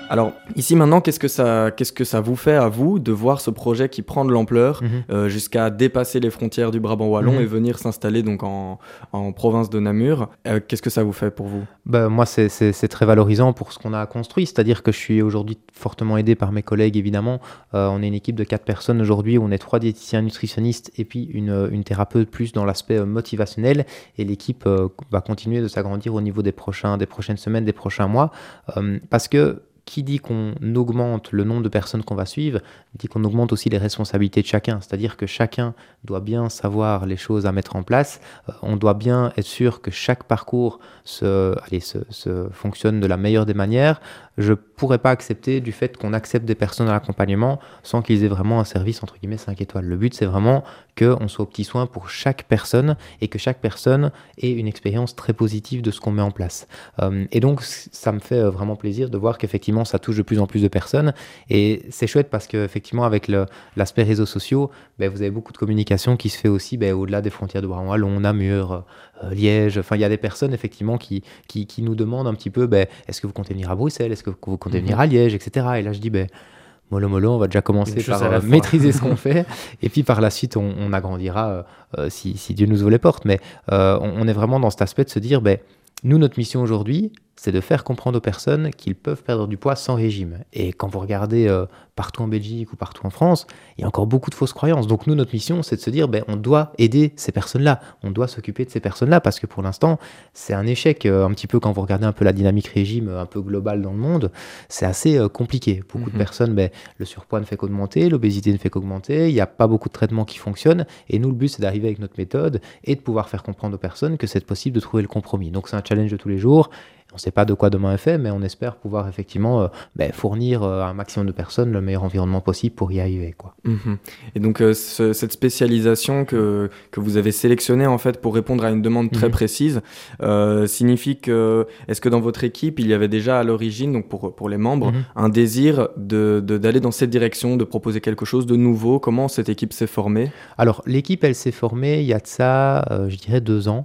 Alors, ici maintenant, qu'est-ce que ça vous fait à vous de voir ce projet qui prend de l'ampleur jusqu'à dépasser les frontières du Brabant wallon et venir s'installer donc en province de Namur. Qu'est-ce que ça vous fait pour vous ? Moi, c'est très valorisant pour ce qu'on a construit, c'est-à-dire que je suis aujourd'hui fortement aidé par mes collègues, évidemment. On est une équipe de 4 personnes aujourd'hui, on est 3 diététiciens nutritionnistes et puis une thérapeute plus dans l'aspect motivationnel, et l'équipe va continuer de s'agrandir au niveau des prochaines semaines, des prochains mois, parce que qui dit qu'on augmente le nombre de personnes qu'on va suivre, dit qu'on augmente aussi les responsabilités de chacun. C'est-à-dire que chacun doit bien savoir les choses à mettre en place. On doit bien être sûr que chaque parcours se fonctionne de la meilleure des manières. Je ne pourrais pas accepter du fait qu'on accepte des personnes à l'accompagnement sans qu'ils aient vraiment un service entre guillemets 5 étoiles. Le but, c'est vraiment qu'on soit aux petits soins pour chaque personne et que chaque personne ait une expérience très positive de ce qu'on met en place. Et donc, ça me fait vraiment plaisir de voir qu'effectivement, ça touche de plus en plus de personnes. Et c'est chouette parce qu'effectivement, avec l'aspect réseaux sociaux, vous avez beaucoup de communication qui se fait aussi au-delà des frontières de Brabant wallon, Namur, Liège. Enfin, il y a des personnes effectivement qui nous demandent un petit peu est-ce que vous comptez venir à Bruxelles, est-ce que vous comptez venir à Liège, etc. Et là, je dis mollo, on va déjà commencer par maîtriser ce qu'on fait, et puis par la suite, on agrandira si Dieu nous ouvre les portes. Mais on est vraiment dans cet aspect de se dire, nous, notre mission aujourd'hui, c'est de faire comprendre aux personnes qu'ils peuvent perdre du poids sans régime. Et quand vous regardez partout en Belgique ou partout en France, il y a encore beaucoup de fausses croyances. Donc nous, notre mission, c'est de se dire, on doit aider ces personnes-là, on doit s'occuper de ces personnes-là, parce que pour l'instant, c'est un échec. Un petit peu quand vous regardez un peu la dynamique régime un peu globale dans le monde, c'est assez compliqué. Beaucoup de personnes, le surpoids ne fait qu'augmenter, l'obésité ne fait qu'augmenter, il n'y a pas beaucoup de traitements qui fonctionnent. Et nous, le but, c'est d'arriver avec notre méthode et de pouvoir faire comprendre aux personnes que c'est possible de trouver le compromis. Donc c'est un challenge de tous les jours. On ne sait pas de quoi demain est fait, mais on espère pouvoir effectivement fournir à un maximum de personnes le meilleur environnement possible pour y arriver, quoi. Et donc cette spécialisation que vous avez sélectionnée en fait pour répondre à une demande très précise signifie que, est-ce que dans votre équipe il y avait déjà à l'origine, donc pour les membres, un désir d'aller dans cette direction, de proposer quelque chose de nouveau? Comment cette équipe s'est formée? Alors l'équipe, elle s'est formée il y a de ça, je dirais 2 ans.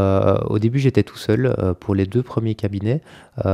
Au début, j'étais tout seul pour les 2 premiers cabinets.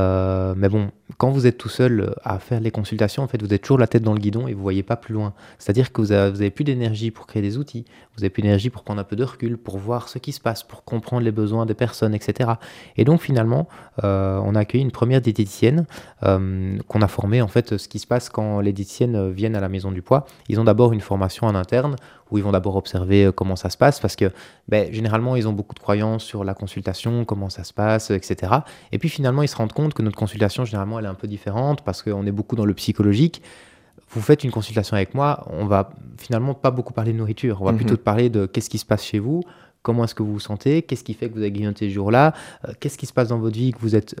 Mais bon, quand vous êtes tout seul à faire les consultations, en fait, vous êtes toujours la tête dans le guidon et vous ne voyez pas plus loin. C'est-à-dire que vous avez plus d'énergie pour créer des outils, vous n'avez plus d'énergie pour prendre un peu de recul, pour voir ce qui se passe, pour comprendre les besoins des personnes, etc. Et donc, finalement, on a accueilli une première diététicienne qu'on a formée. En fait, ce qui se passe quand les diététiciennes viennent à la Maison du Poids, ils ont d'abord une formation en interne où ils vont d'abord observer comment ça se passe, parce que généralement, ils ont beaucoup de croyances sur la consultation, comment ça se passe, etc. Et puis finalement, ils se rendent compte que notre consultation, généralement, elle est un peu différente, parce qu'on est beaucoup dans le psychologique. Vous faites une consultation avec moi, on va finalement pas beaucoup parler de nourriture, on va plutôt parler de qu'est-ce qui se passe chez vous, comment est-ce que vous vous sentez, qu'est-ce qui fait que vous avez grignoté ce jour-là, qu'est-ce qui se passe dans votre vie, que vous êtes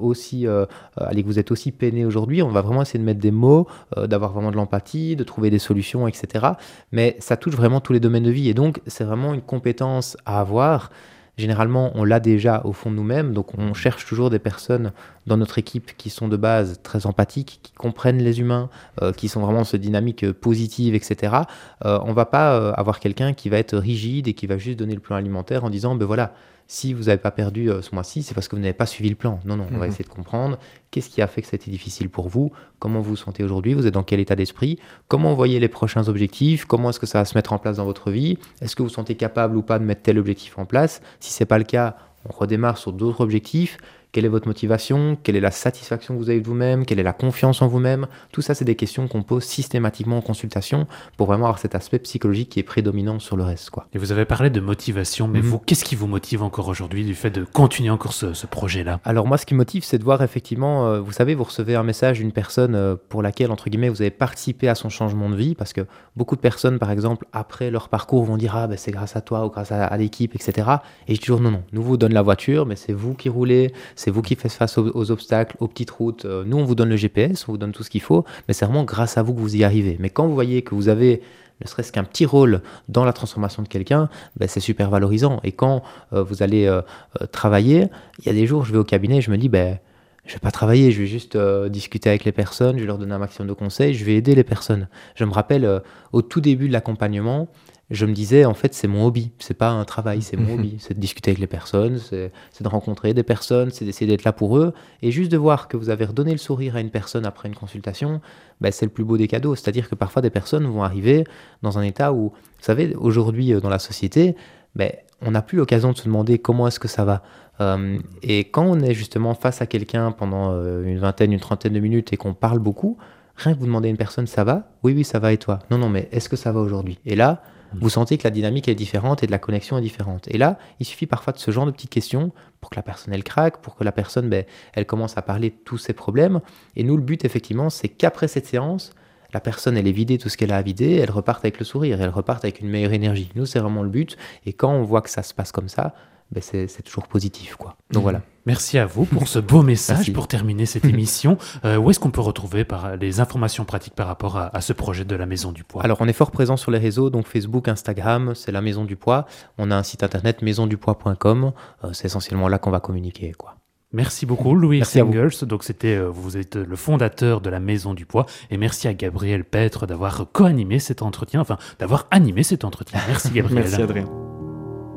que vous êtes aussi peiné aujourd'hui. On va vraiment essayer de mettre des mots, d'avoir vraiment de l'empathie, de trouver des solutions, etc. Mais ça touche vraiment tous les domaines de vie, et donc c'est vraiment une compétence à avoir. Généralement, on l'a déjà au fond de nous-mêmes, donc on cherche toujours des personnes dans notre équipe qui sont de base très empathiques, qui comprennent les humains, qui sont vraiment dans cette dynamique positive, etc. On ne va pas avoir quelqu'un qui va être rigide et qui va juste donner le plan alimentaire en disant voilà, si vous n'avez pas perdu ce mois-ci, c'est parce que vous n'avez pas suivi le plan. Non, on va essayer de comprendre qu'est-ce qui a fait que ça a été difficile pour vous, comment vous vous sentez aujourd'hui, vous êtes dans quel état d'esprit, comment vous voyez les prochains objectifs, comment est-ce que ça va se mettre en place dans votre vie, est-ce que vous vous sentez capable ou pas de mettre tel objectif en place. Si ce n'est pas le cas, on redémarre sur d'autres objectifs. Quelle est votre motivation? Quelle est la satisfaction que vous avez de vous-même? Quelle est la confiance en vous-même? Tout ça, c'est des questions qu'on pose systématiquement en consultation pour vraiment avoir cet aspect psychologique qui est prédominant sur le reste, quoi. Et vous avez parlé de motivation, mais vous, qu'est-ce qui vous motive encore aujourd'hui du fait de continuer encore ce projet-là? Alors moi, ce qui me motive, c'est de voir effectivement, vous savez, vous recevez un message d'une personne pour laquelle, entre guillemets, vous avez participé à son changement de vie, parce que beaucoup de personnes, par exemple, après leur parcours, vont dire « c'est grâce à toi ou grâce à l'équipe, etc. » Et je dis toujours « non, nous vous donne la voiture, mais c'est vous qui roulez, c'est vous qui faites face aux obstacles, aux petites routes. Nous, on vous donne le GPS, on vous donne tout ce qu'il faut, mais c'est vraiment grâce à vous que vous y arrivez. Mais quand vous voyez que vous avez ne serait-ce qu'un petit rôle dans la transformation de quelqu'un, c'est super valorisant. Et quand vous allez travailler, il y a des jours, je vais au cabinet et je me dis, je vais pas travailler, je vais juste discuter avec les personnes, je vais leur donner un maximum de conseils, je vais aider les personnes. Je me rappelle, au tout début de l'accompagnement, je me disais, en fait, c'est mon hobby, c'est pas un travail, c'est mon hobby. C'est de discuter avec les personnes, c'est de rencontrer des personnes, c'est d'essayer d'être là pour eux. Et juste de voir que vous avez redonné le sourire à une personne après une consultation, ben, c'est le plus beau des cadeaux. C'est-à-dire que parfois, des personnes vont arriver dans un état où, vous savez, aujourd'hui, dans la société, ben, on n'a plus l'occasion de se demander comment est-ce que ça va. Et quand on est justement face à quelqu'un pendant une vingtaine, une trentaine de minutes et qu'on parle beaucoup, rien que vous demandez à une personne, ça va? Oui, oui, ça va et toi? Non, non, mais est-ce que ça va aujourd'hui? Et là, vous sentez que la dynamique est différente et de la connexion est différente. Et là, il suffit parfois de ce genre de petites questions pour que la personne, elle craque, pour que la personne, ben, elle commence à parler de tous ses problèmes. Et nous, le but, effectivement, c'est qu'après cette séance, la personne, elle est vidée tout ce qu'elle a à vider, elle reparte avec le sourire, elle reparte avec une meilleure énergie. Nous, c'est vraiment le but. Et quand on voit que ça se passe comme ça, ben c'est toujours positif, quoi. Donc voilà. Merci à vous pour ce beau message. Merci. Pour terminer cette émission, où est-ce qu'on peut retrouver les informations pratiques par rapport à ce projet de la Maison du Poids? Alors, on est fort présent sur les réseaux, donc Facebook, Instagram, c'est la Maison du Poids. On a un site internet maisondupoids.com. C'est essentiellement là qu'on va communiquer, quoi. Merci beaucoup, Louis Merci à vous. Singles. Donc, vous êtes le fondateur de la Maison du Poids. Et merci à Gabriel Petre d'avoir co-animé cet entretien, enfin, d'avoir animé cet entretien. Merci, Gabriel. Merci Adrien.